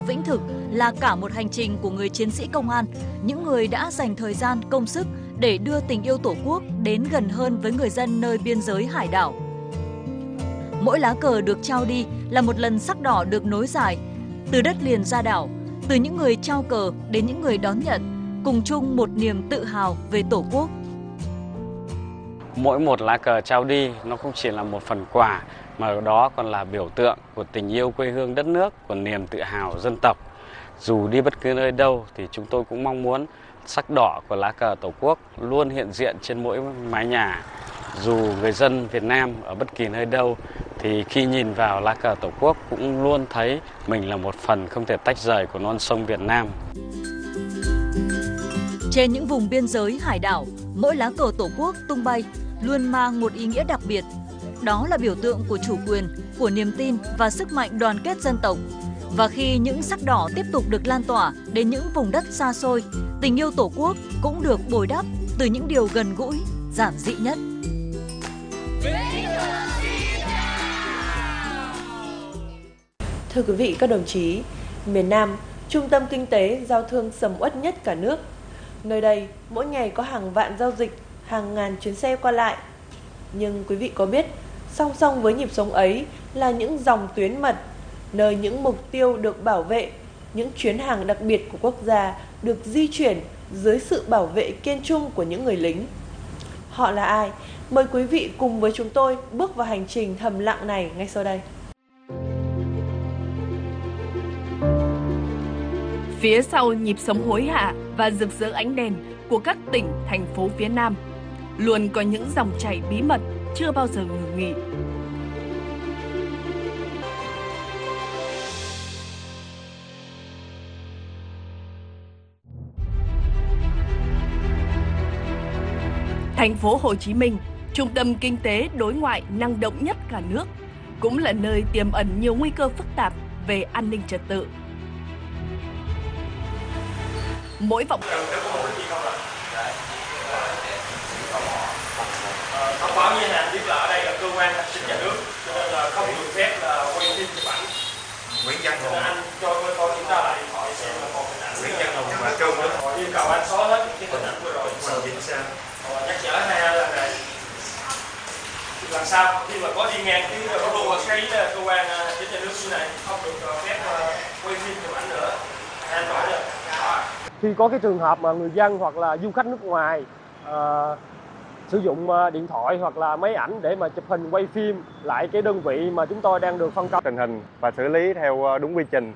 Vĩnh Thực là cả một hành trình của người chiến sĩ công an, những người đã dành thời gian, công sức để đưa tình yêu Tổ quốc đến gần hơn với người dân nơi biên giới hải đảo. Mỗi lá cờ được trao đi là một lần sắc đỏ được nối dài, từ đất liền ra đảo, từ những người trao cờ đến những người đón nhận, cùng chung một niềm tự hào về Tổ quốc. Mỗi một lá cờ trao đi nó không chỉ là một phần quà, mà đó còn là biểu tượng của tình yêu quê hương đất nước, của niềm tự hào dân tộc. Dù đi bất cứ nơi đâu thì chúng tôi cũng mong muốn sắc đỏ của lá cờ Tổ quốc luôn hiện diện trên mỗi mái nhà. Dù người dân Việt Nam ở bất kỳ nơi đâu thì khi nhìn vào lá cờ Tổ quốc cũng luôn thấy mình là một phần không thể tách rời của non sông Việt Nam. Trên những vùng biên giới hải đảo, mỗi lá cờ Tổ quốc tung bay luôn mang một ý nghĩa đặc biệt. Đó là biểu tượng của chủ quyền, của niềm tin và sức mạnh đoàn kết dân tộc. Và khi những sắc đỏ tiếp tục được lan tỏa đến những vùng đất xa xôi, tình yêu Tổ quốc cũng được bồi đắp từ những điều gần gũi, giản dị nhất. Thưa quý vị, các đồng chí, miền Nam, trung tâm kinh tế, giao thương sầm uất nhất cả nước. Nơi đây, mỗi ngày có hàng vạn giao dịch, hàng ngàn chuyến xe qua lại. Nhưng quý vị có biết, song song với nhịp sống ấy là những dòng tuyến mật, nơi những mục tiêu được bảo vệ, những chuyến hàng đặc biệt của quốc gia được di chuyển dưới sự bảo vệ kiên trung của những người lính. Họ là ai? Mời quý vị cùng với chúng tôi bước vào hành trình thầm lặng này ngay sau đây. Phía sau nhịp sống hối hả và rực rỡ ánh đèn của các tỉnh, thành phố phía Nam, luôn có những dòng chảy bí mật chưa bao giờ ngừng nghỉ. Thành phố Hồ Chí Minh, trung tâm kinh tế đối ngoại năng động nhất cả nước, cũng là nơi tiềm ẩn nhiều nguy cơ phức tạp về an ninh trật tự. Mỗi vòng thông báo với anh biết là ở đây là cơ quan hành chính nhà nước, cho nên là không được phép là quay phim chụp ảnh. Nguyễn Văn Hùng, anh cho tôi kiểm tra lại điện thoại xem là còn hình ảnh. Nguyễn Văn Hùng và Trung đó. Yêu cầu anh xóa hết những cái hình ảnh vừa rồi. Nhắc nhở hai lần sau khi mà có đi ngang cái cơ quan hành chính nhà nước như này không được phép quay phim chụp ảnh nữa. An toàn rồi. Khi có cái trường hợp mà người dân hoặc là du khách nước ngoài sử dụng điện thoại hoặc là máy ảnh để mà chụp hình quay phim lại cái đơn vị mà chúng tôi đang được phân công tình hình và xử lý theo đúng quy trình.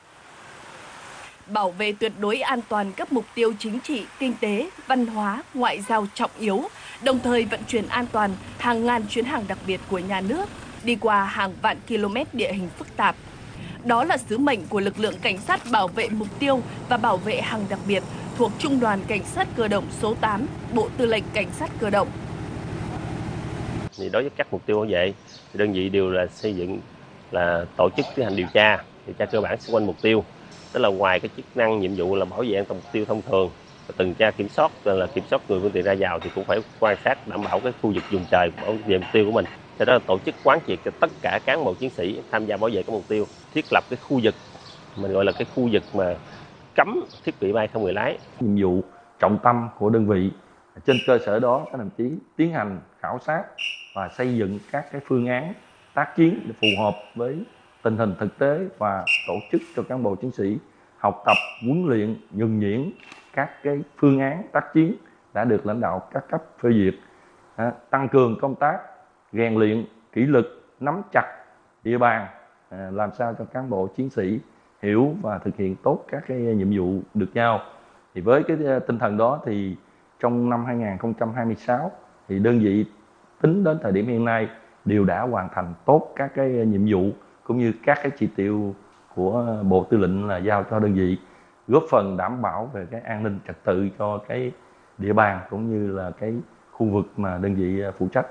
Bảo vệ tuyệt đối an toàn các mục tiêu chính trị, kinh tế, văn hóa, ngoại giao trọng yếu, đồng thời vận chuyển an toàn hàng ngàn chuyến hàng đặc biệt của nhà nước đi qua hàng vạn km địa hình phức tạp. Đó là sứ mệnh của lực lượng cảnh sát bảo vệ mục tiêu và bảo vệ hàng đặc biệt thuộc Trung đoàn Cảnh sát Cơ động số 8, Bộ Tư lệnh Cảnh sát Cơ động. Thì đối với các mục tiêu bảo vệ, thì đơn vị đều là xây dựng là tổ chức tiến hành điều tra cơ bản xung quanh mục tiêu. Tức là ngoài cái chức năng nhiệm vụ là bảo vệ an toàn mục tiêu thông thường, tuần tra kiểm soát là kiểm soát người phương tiện ra vào thì cũng phải quan sát đảm bảo cái khu vực vùng trời bảo vệ mục tiêu của mình. Cho đó là tổ chức quán triệt cho tất cả cán bộ chiến sĩ tham gia bảo vệ các mục tiêu, thiết lập cái khu vực mình gọi là cái khu vực mà cấm thiết bị bay không người lái. Nhiệm vụ trọng tâm của đơn vị, trên cơ sở đó các đồng chí tiến hành khảo sát và xây dựng các cái phương án tác chiến để phù hợp với tình hình thực tế và tổ chức cho cán bộ chiến sĩ học tập, huấn luyện, nhuần nhuyễn các cái phương án tác chiến đã được lãnh đạo các cấp phê duyệt, tăng cường công tác rèn luyện kỷ luật, nắm chặt địa bàn, làm sao cho cán bộ chiến sĩ hiểu và thực hiện tốt các cái nhiệm vụ được giao. Thì với cái tinh thần đó thì trong năm 2026 thì đơn vị tính đến thời điểm hiện nay đều đã hoàn thành tốt các cái nhiệm vụ cũng như các cái chỉ tiêu của Bộ Tư lệnh là giao cho đơn vị, góp phần đảm bảo về cái an ninh trật tự cho cái địa bàn cũng như là cái khu vực mà đơn vị phụ trách.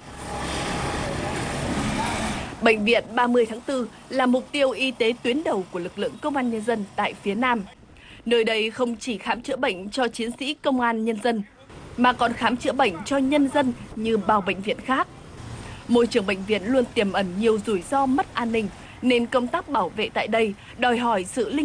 Bệnh viện 30 tháng 4 là mục tiêu y tế tuyến đầu của lực lượng công an nhân dân tại phía Nam. Nơi đây không chỉ khám chữa bệnh cho chiến sĩ công an nhân dân, mà còn khám chữa bệnh cho nhân dân như bao bệnh viện khác. Môi trường bệnh viện luôn tiềm ẩn nhiều rủi ro mất an ninh, nên công tác bảo vệ tại đây đòi hỏi sự linh